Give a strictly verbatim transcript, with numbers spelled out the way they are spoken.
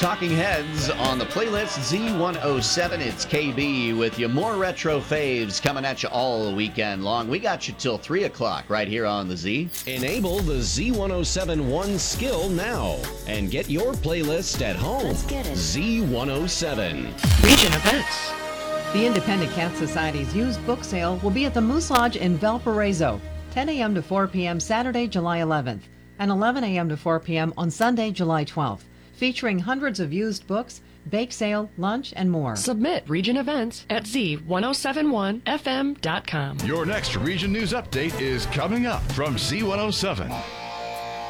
Talking Heads on the playlist Z one oh seven. It's K B with you. More retro faves coming at you all weekend long. We got you till three o'clock right here on the Z. Enable the Z one oh seven One skill now and get your playlist at home. Let's get it. Z one oh seven. Region events. The Independent Cat Society's used book sale will be at the Moose Lodge in Valparaiso, ten a.m. to four p.m. Saturday, July eleventh, and eleven a.m. to four p.m. on Sunday, July twelfth. Featuring hundreds of used books, bake sale, lunch, and more. Submit region events at Z ten seventy-one F M dot com. Your next Region News Update is coming up from Z one oh seven.